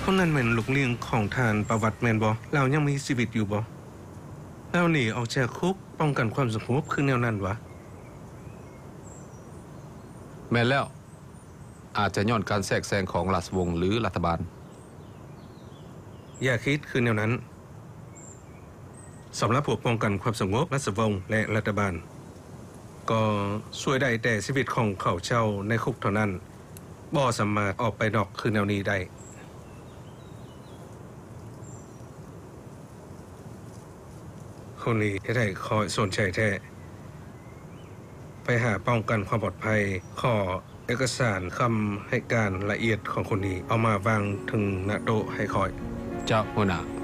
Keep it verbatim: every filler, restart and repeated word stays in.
คนนั้นเป็นลูกเลี้ยงของทานประวัติแมนบ่เรายังมีชีวิตอยู่บ่แล้วหนีออกจากคุกป้องกันความสงบคือแนวนั้นวะแม่นแล้วอาจจะย้อนการแทรกแซงของราชวงศ์หรือรัฐบาลอย่าคิดคือแนวนั้นสำหรับพวกป้องกันความสงบราชวงศ์และรัฐบาลก็ช่วยได้แต่ชีวิตของเขาเจ้าในคุกเท่านั้นบ่สามารถออกไปนอกคือแนวนี้ได้คนนี้แท้ๆคอยสนใจแท้ไปหาป้องกันความปลอดภัยข้อเอกสารคำให้การละเอียดของคนนี้เอามาวางถึงหน้าโต๊ะให้คอยเจ้าหัวหน้า